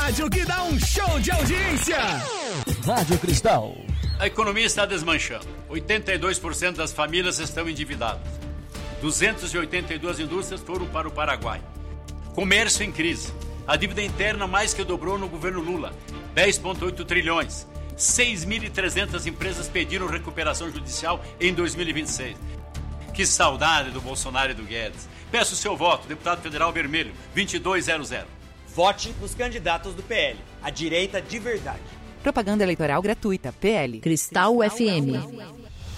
rádio que dá um show de audiência. Rádio Cristal. A economia está desmanchando. 82% das famílias estão endividadas. 282 indústrias foram para o Paraguai. Comércio em crise. A dívida interna mais que dobrou no governo Lula. 10,8 trilhões. 6.300 empresas pediram recuperação judicial em 2026. Que saudade do Bolsonaro e do Guedes. Peço o seu voto, deputado federal vermelho, 2200. Vote nos candidatos do PL, a direita de verdade. Propaganda eleitoral gratuita, PL. Cristal FM.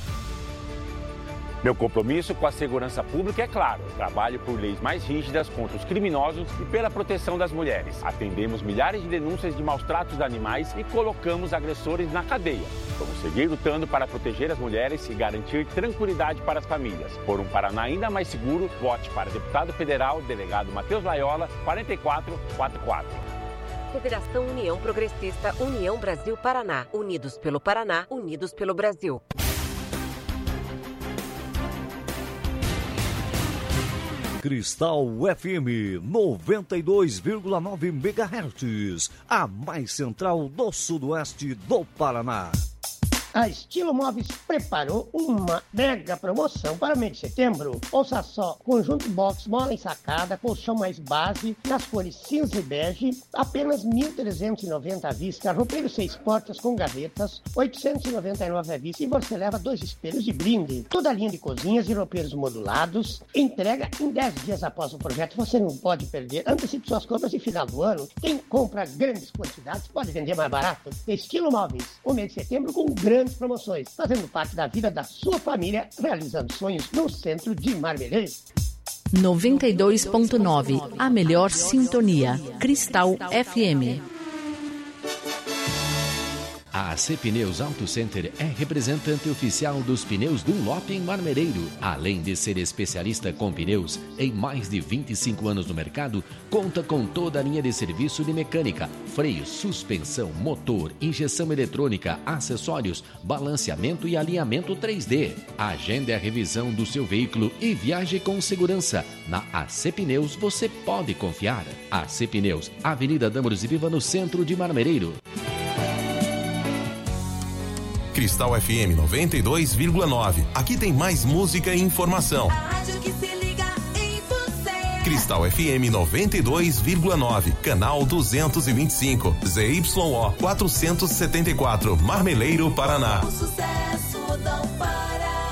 Meu compromisso com a segurança pública é claro. Trabalho por leis mais rígidas contra os criminosos e pela proteção das mulheres. Atendemos milhares de denúncias de maus tratos de animais e colocamos agressores na cadeia. Vamos seguir lutando para proteger as mulheres e garantir tranquilidade para as famílias. Por um Paraná ainda mais seguro, vote para deputado federal, delegado Matheus Laiola, 4444. Federação União Progressista, União Brasil Paraná. Unidos pelo Paraná, unidos pelo Brasil. Cristal FM 92,9 MHz, a mais central do sudoeste do Paraná. A Estilo Móveis preparou uma mega promoção para o mês de setembro. Ouça só, conjunto box, mola ensacada, colchão mais base, nas cores cinza e bege, apenas R$ 1.390 à vista, roupeiro 6 portas com gavetas, R$ 899 à vista, e você leva 2 espelhos de brinde. Toda a linha de cozinhas e roupeiros modulados, entrega em 10 dias após o projeto, você não pode perder. Antecipe suas compras e final do ano, quem compra grandes quantidades pode vender mais barato. Estilo Móveis, o mês de setembro com grandes promoções, fazendo parte da vida da sua família, realizando sonhos no centro de Marmeleiro. 92.9, a melhor sintonia. Cristal FM. A AC Pneus Auto Center é representante oficial dos pneus Dunlop em Marmereiro. Além de ser especialista com pneus, em mais de 25 anos no mercado, conta com toda a linha de serviço de mecânica, freio, suspensão, motor, injeção eletrônica, acessórios, balanceamento e alinhamento 3D. Agende a revisão do seu veículo e viaje com segurança. Na AC Pneus você pode confiar. AC Pneus, Avenida Dâmaros e Viva, no centro de Marmereiro. Cristal FM 92,9. Aqui tem mais música e informação. A rádio que se liga em você. Cristal FM 92,9. Canal 225. ZYO 474. Marmeleiro, Paraná. O sucesso não para.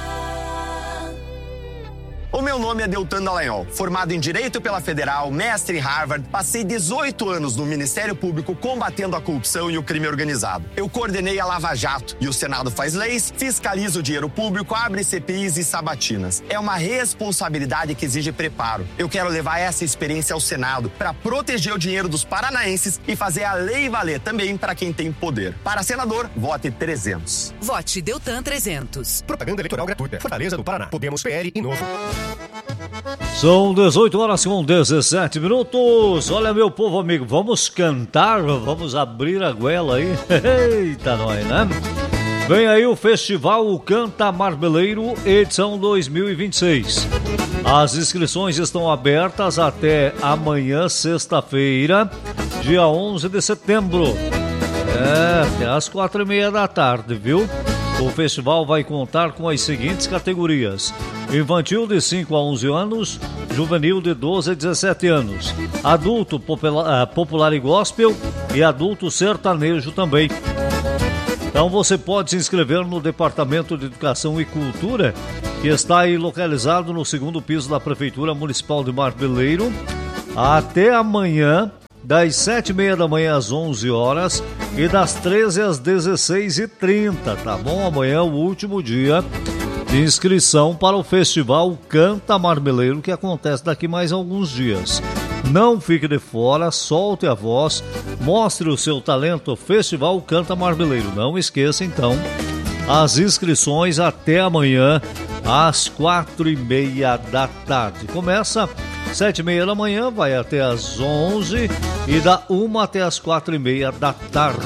O meu nome é Deltan Dallagnol, formado em Direito pela Federal, mestre em Harvard, passei 18 anos no Ministério Público combatendo a corrupção e o crime organizado. Eu coordenei a Lava Jato e o Senado faz leis, fiscaliza o dinheiro público, abre CPIs e sabatinas. É uma responsabilidade que exige preparo. Eu quero levar essa experiência ao Senado para proteger o dinheiro dos paranaenses e fazer a lei valer também para quem tem poder. Para senador, vote 300. Vote Deltan 300. Propaganda eleitoral gratuita. Fortaleza do Paraná. Podemos, PL e Novo. São 18 horas com 17 minutos. Olha, meu povo amigo, vamos cantar, vamos abrir a goela aí. Eita, nós, né? Vem aí o Festival Canta Marmeleiro, edição 2026. As inscrições estão abertas até amanhã, sexta-feira, dia 11 de setembro. Até às 4:30 da tarde, viu? O festival vai contar com as seguintes categorias: infantil de 5 a 11 anos, juvenil de 12 a 17 anos, adulto popular e gospel e adulto sertanejo também. Então você pode se inscrever no Departamento de Educação e Cultura, que está aí localizado no 2º piso da Prefeitura Municipal de Marmeleiro, até amanhã, das 7:30 da manhã às 11 horas e das 13 às 16h30, tá bom? Amanhã é o último dia de inscrição para o Festival Canta Marmeleiro, que acontece daqui mais alguns dias. Não fique de fora, solte a voz, mostre o seu talento. Festival Canta Marmeleiro. Não esqueça, então, as inscrições até amanhã às 4:30 da tarde. Começa 7:30 da manhã, vai até às 11 e da 1 até às 4:30 da tarde.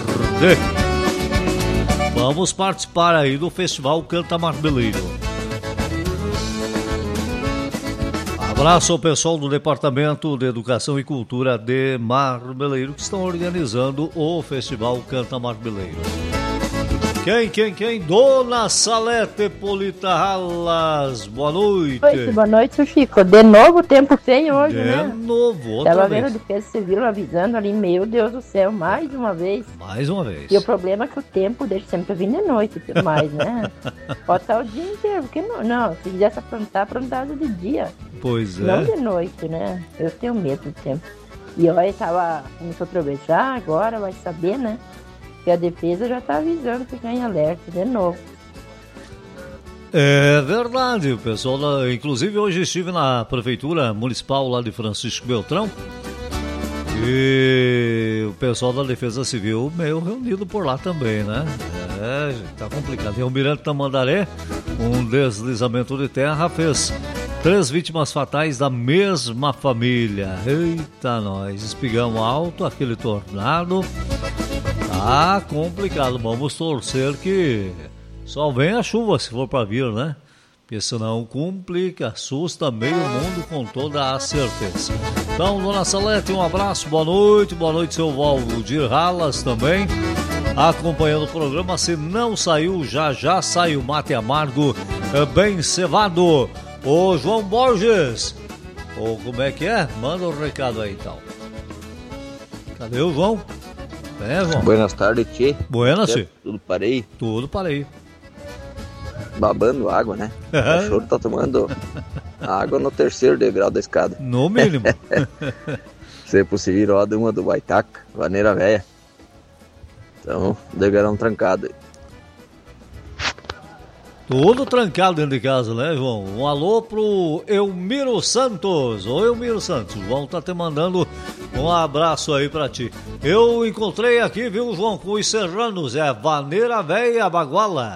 Vamos participar aí do Festival Canta Marmeleiro. abraço ao pessoal do Departamento de Educação e Cultura de Marmeleiro, que estão organizando o Festival Canta Marmeleiro. Quem? Dona Salete Polita Ralas, boa noite. Boa noite, seu Chico. De novo, tempo feio hoje, né? De novo, outra Tava vez. vendo a Defesa Civil avisando ali, meu Deus do céu, mais uma vez. Mais uma vez. E o problema é que o tempo deixa sempre vir de noite e tudo mais, né? Pode estar o dia inteiro, porque não, se quisesse aprontava de dia. Pois é. Não de noite, né? Eu tenho medo do tempo. E olha, começou a trovejar, agora vai saber, né? Que a defesa já está avisando que ficar em alerta de novo. É verdade, o pessoal, inclusive hoje estive na Prefeitura Municipal lá de Francisco Beltrão e o pessoal da Defesa Civil meio reunido por lá também, né? Tá complicado. Em Almirante Tamandaré, um deslizamento de terra fez 3 vítimas fatais da mesma família. Eita, nós, espigamos alto, aquele tornado. Tá complicado, vamos torcer que só venha a chuva se for para vir, né? Porque senão complica, assusta meio mundo com toda a certeza. Então, Dona Salete, um abraço, boa noite, seu Valdir Ralas também, acompanhando o programa. Se não saiu, já sai o mate amargo bem cevado. Ô João Borges, como é que é? Manda um recado aí então. Cadê o João? João. Buenas tardes, tchê. Buenas, tchê. Tudo parei? Tudo parei. Babando água, né? O cachorro tá tomando água no 3º degrau da escada. No mínimo. Se possível, roda uma do Baitaca, vaneira velha. Então, degrau trancado aí. Tudo trancado dentro de casa, né, João? Um alô pro Elmiro Santos. Ô, Elmiro Santos, o João tá te mandando um abraço aí pra ti. Eu encontrei aqui, viu, João, com os serranos, vaneira velha Baguala.